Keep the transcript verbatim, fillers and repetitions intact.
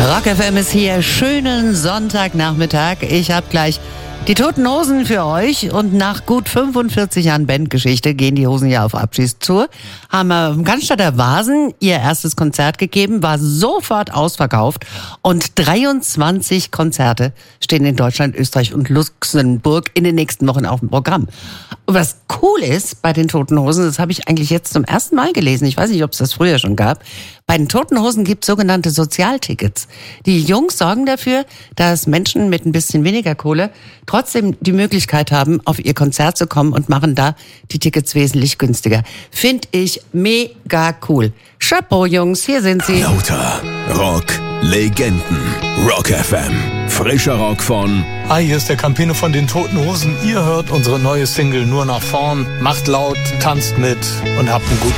Rock F M ist hier. Schönen Sonntagnachmittag. Ich habe gleich die Toten Hosen für euch. Und nach gut fünfundvierzig Jahren Bandgeschichte gehen die Hosen ja auf Abschiedstour. Haben wir im Cannstatter Wasen ihr erstes Konzert gegeben, war sofort ausverkauft. Und dreiundzwanzig Konzerte stehen in Deutschland, Österreich und Luxemburg in den nächsten Wochen auf dem Programm. Was cool ist bei den Toten Hosen, das habe ich eigentlich jetzt zum ersten Mal gelesen. Ich weiß nicht, ob es das früher schon gab. Bei den Toten Hosen gibt es sogenannte Sozialtickets. Die Jungs sorgen dafür, dass Menschen mit ein bisschen weniger Kohle trotzdem die Möglichkeit haben, auf ihr Konzert zu kommen und machen da die Tickets wesentlich günstiger. Finde ich mega cool. Chapeau, Jungs, hier sind sie. Lauter Rock Legenden. Rock F M. Frischer Rock von... Hi, hier ist der Campino von den Toten Hosen. Ihr hört unsere neue Single Nur nach vorn. Macht laut, tanzt mit und habt einen guten